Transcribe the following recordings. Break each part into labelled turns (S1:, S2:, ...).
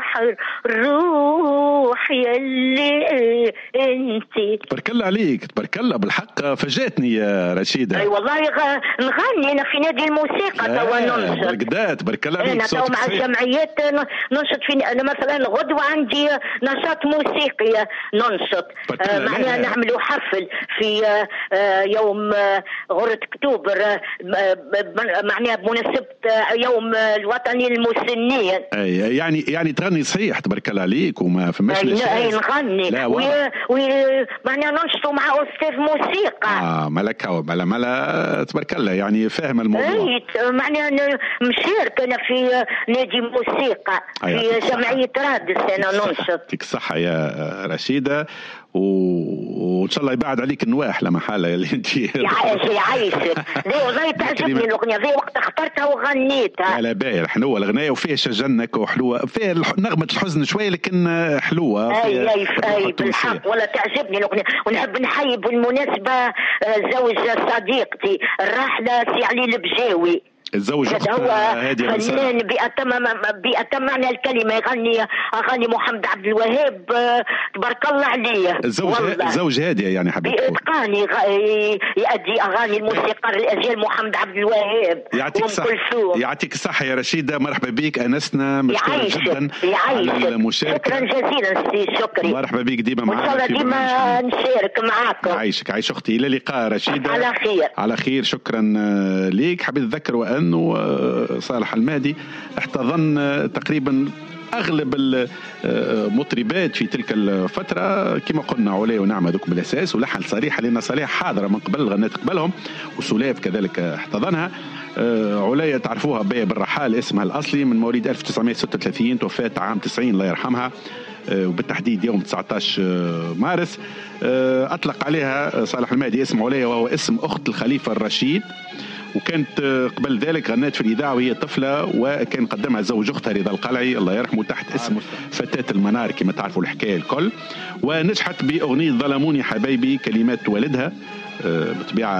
S1: الروح يلي انت.
S2: تبارك الله عليك، تبارك الله بالحق فاجأتني يا رشيدة.
S1: اي والله نغني انا في نادي الموسيقى توا ننشط.
S2: بالكدا تبارك الله عليك.
S1: انا توا مع الجمعيات ننشط في انا مثلا غدوة عندي نشاط موسيقي ننشط معناها نعملوا حفل في يوم غرة اكتوبر معناها بمناسبة يوم الوطني للمسنين.
S2: اي يعني تغني صحيح تبارك الله عليك وما فماش
S1: اي نغني معناها ننشطوا مع استاذ موسيقى.
S2: ملكة ملا تبارك الله يعني فاهم الموضوع.
S1: اي معناها مشارك انا في نادي موسيقى في جمعية رادس انا ننشط.
S2: يعطيك الصحة يا رشيدة وان شاء الله يبعد عليك النواح لما حالة اللي انت
S1: يعيشك. لا والله تعجبني الاغنيه ذي وقت اخترتها وغنيتها.
S2: لا باهي حلوه الاغنيه وفيها شجنك وحلوه فيها نغمه الحزن شويه لكن حلوه.
S1: اي بالحق ولا تعجبني الاغنيه. ونحب نحيي بالمناسبه زوج صديقتي الراحله سي علي البجاوي.
S2: الزوج
S1: هو فنان بأتم معنى الكلمة يغني أغاني محمد عبد الوهاب تبارك الله عليه.
S2: الزوج هادية يعني حبيبي
S1: بإتقان يؤدي أغاني الموسيقار الأجيال محمد عبد الوهاب.
S2: يعطيك الصحة يا رشيدة مرحبا بك أنسنا مشكورة جدا على المشاركة.
S1: شكرا جزيلا سي شكري
S2: مرحبا بك ديما معنا
S1: إن شاء الله ديما نشارك معاكم.
S2: عايش أختي إلى اللقاء رشيدة
S1: على خير
S2: شكرا ليك. حبيت أذكر أنه صالح المهدي احتضن تقريبا أغلب المطربات في تلك الفترة كما قلنا علي ونعمة ذوك بالأساس ولحن صريحة لأن صريحة حاضرة من قبل غنات قبلهم وسلاف كذلك احتضنها. عليا تعرفوها بيا بالرحال اسمها الأصلي من مواليد 1936 توفات عام 90 الله يرحمها وبالتحديد يوم 19 مارس. أطلق عليها صالح المهدي اسم عليا وهو اسم أخت الخليفة الرشيد وكانت قبل ذلك غنات في الإذاعة وهي طفلة وكان قدمها زوج أختها رضا القلعي الله يرحمه تحت اسم فتاة المنار كما تعرفوا الحكاية الكل. ونجحت بأغنية ظلموني حبايبي كلمات والدها بطبيعة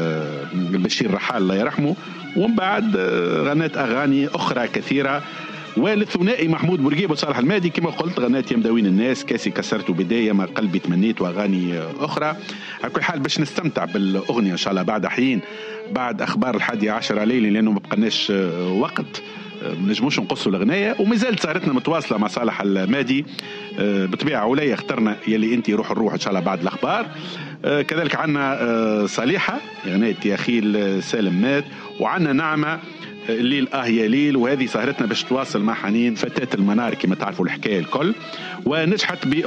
S2: البشير رحال الله يرحمه. ومن بعد غنات أغاني أخرى كثيرة والثنائي محمود بورقيب وصالح المهدي كما قلت غنات يمدوين الناس كاسي كسرت بداية ما قلبي تمنيت وأغاني أخرى. على كل حال باش نستمتع بالأغنية إن شاء الله بعد حين بعد أخبار 11 ليلة لأنه ما بقناش وقت نجموش نقصوا الأغنية ومازال سهرتنا متواصلة مع صالح المهدي. بطبيعة عليا اخترنا يلي انت روح الروح إن شاء الله بعد الأخبار. كذلك عنا صالحة غناية يا خيل سالم مات وعنا نعمة الليل يا ليل وهذه سهرتنا باش تواصل مع حنين فتاة المنار كما تعرفوا الحكاية الكل. ونجحت